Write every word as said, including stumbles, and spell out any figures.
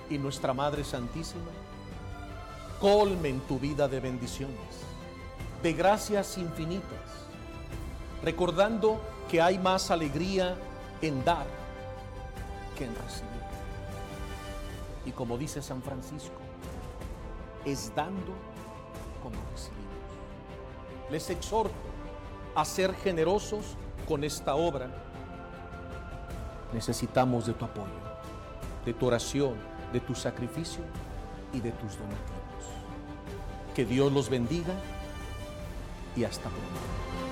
y nuestra Madre Santísima colmen tu vida de bendiciones, de gracias infinitas, recordando que hay más alegría en dar que en recibir. Y como dice San Francisco, es dando como recibimos. Les exhorto a ser generosos con esta obra. Necesitamos de tu apoyo, de tu oración, de tu sacrificio y de tus donativos. Que Dios los bendiga y hasta pronto.